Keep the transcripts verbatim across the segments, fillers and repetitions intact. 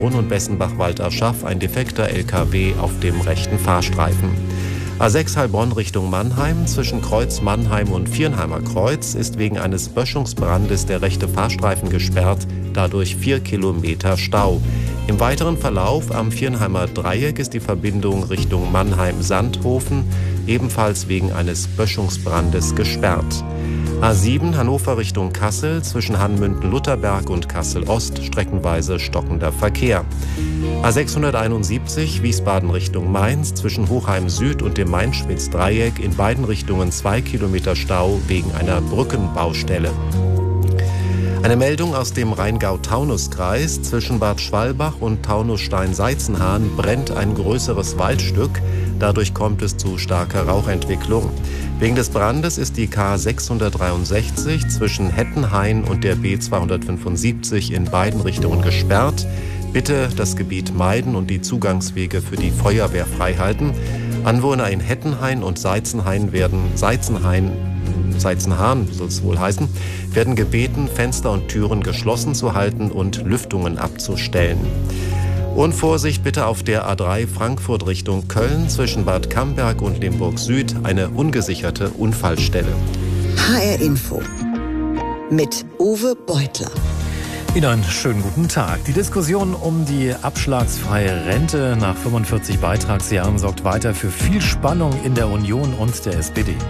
und Bessenbach-Walderschaff ein defekter L K W auf dem rechten Fahrstreifen. A sechs Heilbronn Richtung Mannheim zwischen Kreuz Mannheim und Viernheimer Kreuz ist wegen eines Böschungsbrandes der rechte Fahrstreifen gesperrt, dadurch vier Kilometer Stau. Im weiteren Verlauf am Viernheimer Dreieck ist die Verbindung Richtung Mannheim-Sandhofen ebenfalls wegen eines Böschungsbrandes gesperrt. A sieben Hannover Richtung Kassel zwischen Hanmünden-Lutherberg und Kassel-Ost streckenweise stockender Verkehr. A sechshunderteinundsiebzig Wiesbaden Richtung Mainz zwischen Hochheim Süd und dem Main-Schmitz-Dreieck in beiden Richtungen zwei Kilometer Stau wegen einer Brückenbaustelle. Eine Meldung aus dem Rheingau-Taunus-Kreis. Zwischen Bad Schwalbach und Taunus-Stein-Seizenhahn brennt ein größeres Waldstück. Dadurch kommt es zu starker Rauchentwicklung. Wegen des Brandes ist die K sechshundertdreiundsechzig zwischen Hettenhain und der B zweihundertfünfundsiebzig in beiden Richtungen gesperrt. Bitte das Gebiet meiden und die Zugangswege für die Feuerwehr freihalten. Anwohner in Hettenhain und Seizenhain werden Seizenhain Seizenhahn soll es wohl heißen, werden gebeten, Fenster und Türen geschlossen zu halten und Lüftungen abzustellen. Und Vorsicht bitte auf der A drei Frankfurt Richtung Köln zwischen Bad Camberg und Limburg Süd, eine ungesicherte Unfallstelle. H R Info mit Uwe Beutler. Wieder einen schönen guten Tag. Die Diskussion um die abschlagsfreie Rente nach fünfundvierzig Beitragsjahren sorgt weiter für viel Spannung in der Union und der S P D.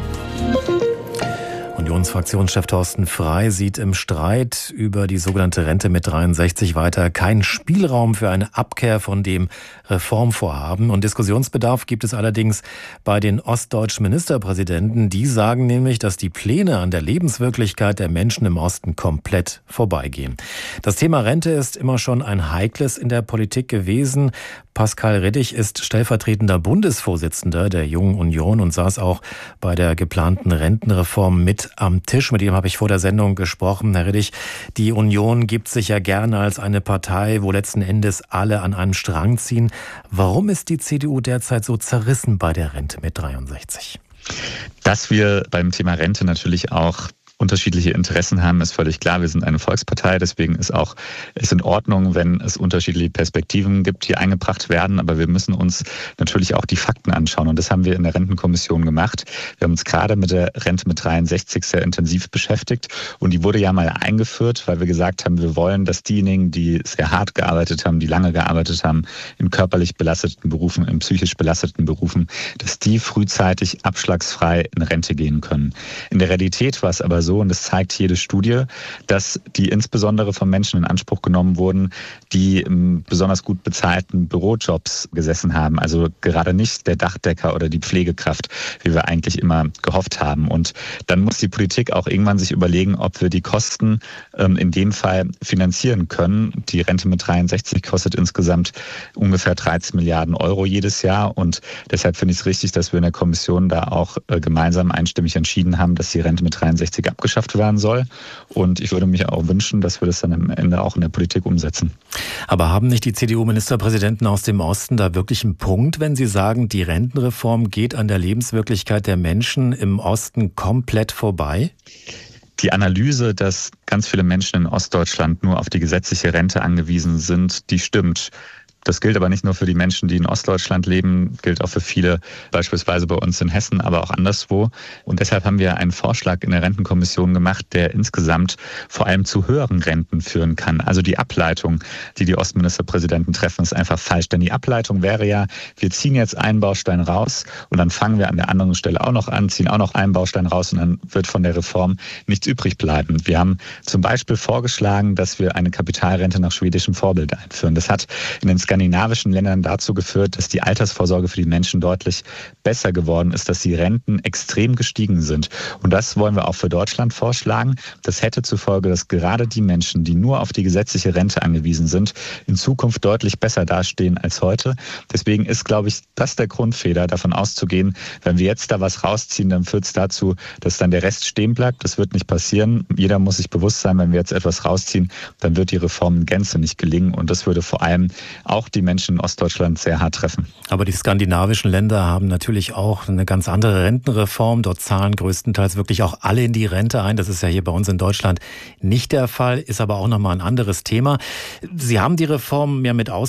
Unionsfraktionschef Thorsten Frey sieht im Streit über die sogenannte Rente mit dreiundsechzig weiter keinen Spielraum für eine Abkehr von dem Reformvorhaben. Und Diskussionsbedarf gibt es allerdings bei den ostdeutschen Ministerpräsidenten. Die sagen nämlich, dass die Pläne an der Lebenswirklichkeit der Menschen im Osten komplett vorbeigehen. Das Thema Rente ist immer schon ein heikles in der Politik gewesen. Pascal Riddig ist stellvertretender Bundesvorsitzender der Jungen Union und saß auch bei der geplanten Rentenreform mit am Tisch. Mit ihm habe ich vor der Sendung gesprochen. Herr Riddig, die Union gibt sich ja gerne als eine Partei, wo letzten Endes alle an einem Strang ziehen. Warum ist die C D U derzeit so zerrissen bei der Rente mit dreiundsechzig? Dass wir beim Thema Rente natürlich auch unterschiedliche Interessen haben, ist völlig klar. Wir sind eine Volkspartei, deswegen ist auch ist in Ordnung, wenn es unterschiedliche Perspektiven gibt, die eingebracht werden. Aber wir müssen uns natürlich auch die Fakten anschauen. Und das haben wir in der Rentenkommission gemacht. Wir haben uns gerade mit der Rente mit dreiundsechzig sehr intensiv beschäftigt. Und die wurde ja mal eingeführt, weil wir gesagt haben, wir wollen, dass diejenigen, die sehr hart gearbeitet haben, die lange gearbeitet haben, in körperlich belasteten Berufen, in psychisch belasteten Berufen, dass die frühzeitig abschlagsfrei in Rente gehen können. In der Realität war es aber so, und das zeigt jede Studie, dass die insbesondere von Menschen in Anspruch genommen wurden, die in besonders gut bezahlten Bürojobs gesessen haben. Also gerade nicht der Dachdecker oder die Pflegekraft, wie wir eigentlich immer gehofft haben. Und dann muss die Politik auch irgendwann sich überlegen, ob wir die Kosten ähm, in dem Fall finanzieren können. Die Rente mit dreiundsechzig kostet insgesamt ungefähr dreizehn Milliarden Euro jedes Jahr. Und deshalb finde ich es richtig, dass wir in der Kommission da auch äh, gemeinsam einstimmig entschieden haben, dass die Rente mit dreiundsechzig abgeschafft werden soll. Und ich würde mich auch wünschen, dass wir das dann am Ende auch in der Politik umsetzen. Aber haben nicht die C D U-Ministerpräsidenten aus dem Osten da wirklich einen Punkt, wenn sie sagen, die Rentenreform geht an der Lebenswirklichkeit der Menschen im Osten komplett vorbei? Die Analyse, dass ganz viele Menschen in Ostdeutschland nur auf die gesetzliche Rente angewiesen sind, die stimmt. Das gilt aber nicht nur für die Menschen, die in Ostdeutschland leben, gilt auch für viele, beispielsweise bei uns in Hessen, aber auch anderswo. Und deshalb haben wir einen Vorschlag in der Rentenkommission gemacht, der insgesamt vor allem zu höheren Renten führen kann. Also die Ableitung, die die Ostministerpräsidenten treffen, ist einfach falsch. Denn die Ableitung wäre ja, wir ziehen jetzt einen Baustein raus und dann fangen wir an der anderen Stelle auch noch an, ziehen auch noch einen Baustein raus und dann wird von der Reform nichts übrig bleiben. Wir haben zum Beispiel vorgeschlagen, dass wir eine Kapitalrente nach schwedischem Vorbild einführen. Das hat in den skandinavischen Ländern dazu geführt, dass die Altersvorsorge für die Menschen deutlich besser geworden ist, dass die Renten extrem gestiegen sind. Und das wollen wir auch für Deutschland vorschlagen. Das hätte zur Folge, dass gerade die Menschen, die nur auf die gesetzliche Rente angewiesen sind, in Zukunft deutlich besser dastehen als heute. Deswegen ist, glaube ich, das der Grundfehler, davon auszugehen, wenn wir jetzt da was rausziehen, dann führt es dazu, dass dann der Rest stehen bleibt. Das wird nicht passieren. Jeder muss sich bewusst sein, wenn wir jetzt etwas rausziehen, dann wird die Reform in Gänze nicht gelingen. Und das würde vor allem auch die Menschen in Ostdeutschland sehr hart treffen. Aber die skandinavischen Länder haben natürlich auch eine ganz andere Rentenreform. Dort zahlen größtenteils wirklich auch alle in die Rente ein. Das ist ja hier bei uns in Deutschland nicht der Fall, ist aber auch nochmal ein anderes Thema. Sie haben die Reform ja mit aus